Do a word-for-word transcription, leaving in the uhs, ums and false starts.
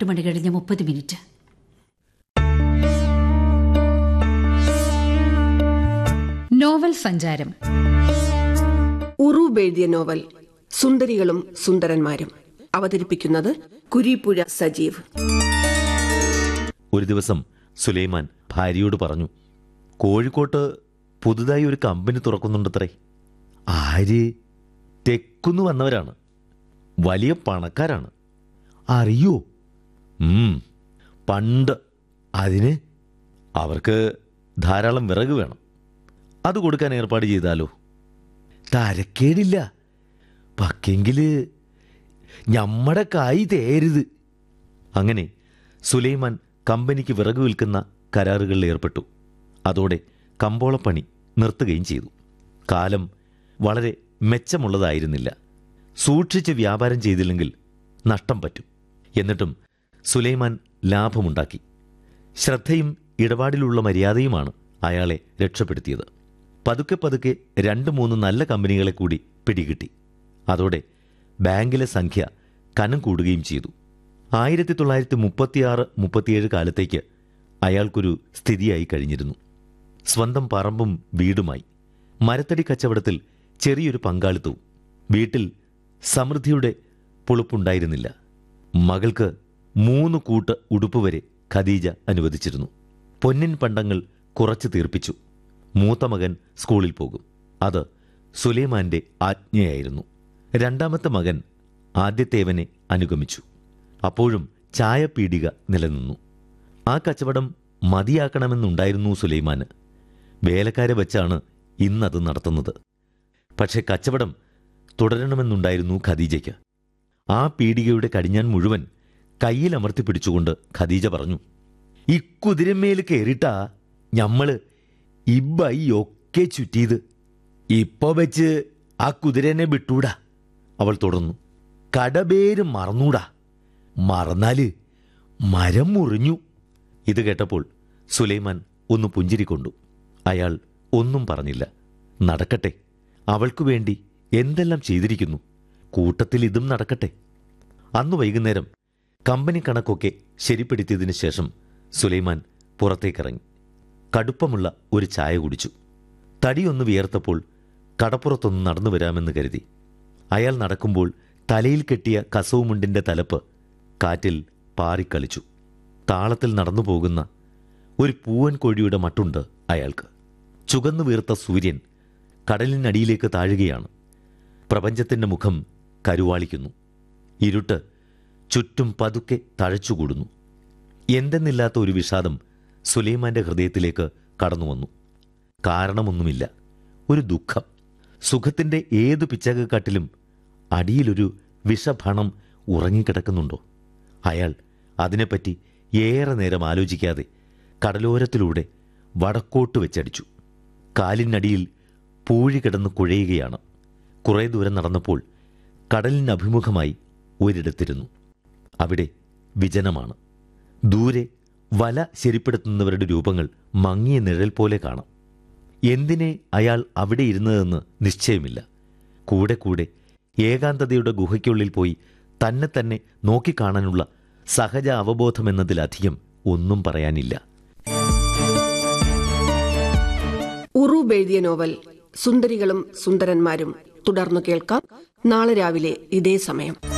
എട്ട് മണി കഴിഞ്ഞ് മുപ്പത് മിനിറ്റ്. നോവൽ സഞ്ചാരം. ഉറൂബ് എഴുതിയ നോവൽ സുന്ദരികളും സുന്ദരന്മാരും. അവതരിപ്പിക്കുന്നത് കുരീപ്പുഴ സജീവ്. ഒരു ദിവസം സുലൈമാൻ ഭാര്യയോട് പറഞ്ഞു, കോഴിക്കോട്ട് പുതുതായി ഒരു കമ്പനി തുറക്കുന്നുണ്ടത്രേ. ആര്? തെക്കുന്ന് വന്നവരാണ്, വലിയ പണക്കാരാണ്. അറിയോ? ഉം പണ്ട്. അതിന് അവർക്ക് ധാരാളം വിറക് വേണം. അത് കൊടുക്കാൻ ഏർപ്പാട് ചെയ്താലോ? തരക്കേടില്ല, പക്കെങ്കില് ഞമ്മടെ കൈ തേരുത്. അങ്ങനെ സുലൈമാൻ കമ്പനിക്ക് വിറക് വിൽക്കുന്ന കരാറുകളിൽ ഏർപ്പെട്ടു. അതോടെ കമ്പോളപ്പണി നിർത്തുകയും ചെയ്തു. കാലം വളരെ മെച്ചമുള്ളതായിരുന്നില്ല. സൂക്ഷിച്ച് വ്യാപാരം ചെയ്തില്ലെങ്കിൽ നഷ്ടം പറ്റും. എന്നിട്ടും സുലൈമാൻ ലാഭമുണ്ടാക്കി. ശ്രദ്ധയും ഇടപാടിലുള്ള മര്യാദയുമാണ് അയാളെ രക്ഷപ്പെടുത്തിയത്. പതുക്കെ പതുക്കെ രണ്ട് മൂന്ന് നല്ല കമ്പനികളെ കൂടി പിടികിട്ടി. അതോടെ ബാങ്കിലെ സംഖ്യ കനം കൂടുകയും ചെയ്തു. ആയിരത്തി തൊള്ളായിരത്തി മുപ്പത്തിയാറ് മുപ്പത്തിയേഴ് കാലത്തേക്ക് അയാൾക്കൊരു സ്ഥിതിയായി കഴിഞ്ഞിരുന്നു. സ്വന്തം പറമ്പും വീടുമായി. മരത്തടി കച്ചവടത്തിൽ ചെറിയൊരു പങ്കാളിത്തവും. വീട്ടിൽ സമൃദ്ധിയുടെ പുളുപ്പുണ്ടായിരുന്നില്ല. മകൾക്ക് മൂന്ന് കൂട്ട് ഉടുപ്പ് വരെ ഖദീജ അനുവദിച്ചിരുന്നു. പൊന്നിൻ പണ്ടങ്ങൾ കുറച്ച് തീർപ്പിച്ചു. മൂത്ത മകൻ സ്കൂളിൽ പോകും. അത് സുലൈമാന്റെ ആജ്ഞയായിരുന്നു. രണ്ടാമത്തെ മകൻ ആദ്യത്തേവനെ അനുഗമിച്ചു. അപ്പോഴും ചായപ്പീടിക നിലനിന്നു. ആ കച്ചവടം മതിയാക്കണമെന്നുണ്ടായിരുന്നു സുലൈമാന്. വേലക്കാരെ വച്ചാണ് ഇന്നത് നടത്തുന്നത്. പക്ഷെ കച്ചവടം തുടരണമെന്നുണ്ടായിരുന്നു ഖദീജയ്ക്ക്. ആ പീടികയുടെ കടിഞ്ഞാൻ മുഴുവൻ കയ്യിലമർത്തി പിടിച്ചുകൊണ്ട് ഖദീജ പറഞ്ഞു, ഈ കുതിരമേൽ കയറിട്ടാ ഞമ്മള് ഇബ്ബായി ഒക്കെ ചുറ്റിയത്. ഇപ്പൊ വെച്ച് ആ കുതിരനെ വിട്ടൂടാ. അവൾ തുടർന്നു, കടപേര് മറന്നൂടാ. മറന്നാല് മരം മുറിഞ്ഞു. ഇത് കേട്ടപ്പോൾ സുലൈമാൻ ഒന്ന് പുഞ്ചിരിക്കൊണ്ടു. അയാൾ ഒന്നും പറഞ്ഞില്ല. നടക്കട്ടെ, അവൾക്കു വേണ്ടി എന്തെല്ലാം ചെയ്തിരിക്കുന്നു. കൂട്ടത്തിൽ ഇതും നടക്കട്ടെ. അന്നു വൈകുന്നേരം കമ്പനി കണക്കൊക്കെ ശരിപ്പെടുത്തിയതിനു ശേഷം സുലൈമാൻ പുറത്തേക്കിറങ്ങി. കടുപ്പമുള്ള ഒരു ചായ കുടിച്ചു. തടിയൊന്ന് വിയർത്തപ്പോൾ കടപ്പുറത്തൊന്ന് നടന്നു വരാമെന്ന് കരുതി. അയാൾ നടക്കുമ്പോൾ തലയിൽ കെട്ടിയ കസവുമുണ്ടിന്റെ തലപ്പ് കാറ്റിൽ പാറിക്കളിച്ചു. താളത്തിൽ നടന്നു പോകുന്ന ഒരു പൂവൻ കോഴിയുടെ മട്ടുണ്ട് അയാൾക്ക്. ചുകന്നു വീർത്ത സൂര്യൻ കടലിനടിയിലേക്ക് താഴുകയാണ്. പ്രപഞ്ചത്തിന്റെ മുഖം കരുവാളിക്കുന്നു. ഇരുട്ട് ചുറ്റും പതുക്കെ തഴച്ചുകൂടുന്നു. എന്തെന്നില്ലാത്ത ഒരു വിഷാദം സുലൈമാന്റെ ഹൃദയത്തിലേക്ക് കടന്നുവന്നു. കാരണമൊന്നുമില്ല, ഒരു ദുഃഖം. സുഖത്തിന്റെ ഏതു പിച്ചകക്കാട്ടിലും അടിയിലൊരു വിഷഭണം ഉറങ്ങിക്കിടക്കുന്നുണ്ടോ? അയാൾ അതിനെപ്പറ്റി ഏറെ നേരം ആലോചിക്കാതെ കടലോരത്തിലൂടെ വടക്കോട്ട് വെച്ചടിച്ചു. കാലിനടിയിൽ പൂഴി കിടന്ന് കുഴയുകയാണ്. കുറേ ദൂരം നടന്നപ്പോൾ കടലിനഭിമുഖമായി ഒരിടത്തിരുന്നു. അവിടെ വിജനമാണ്. ദൂരെ വല ശരിപ്പെടുത്തുന്നവരുടെ രൂപങ്ങൾ മങ്ങിയ നിഴൽ പോലെ കാണാം. എന്തിനെ അയാൾ അവിടെ ഇരുന്നതെന്ന് നിശ്ചയമില്ല. കൂടെ കൂടെ ഏകാന്തതയുടെ ഗുഹയ്ക്കുള്ളിൽ പോയി തന്നെ തന്നെ നോക്കിക്കാണാനുള്ള സഹജ അവബോധമെന്നതിലധികം ഒന്നും പറയാനില്ല. ഉറൂബ് എഴുതിയ നോവൽ സുന്ദരികളും സുന്ദരന്മാരും തുടർന്നു കേൾക്കാം നാളെ രാവിലെ ഇതേ സമയം.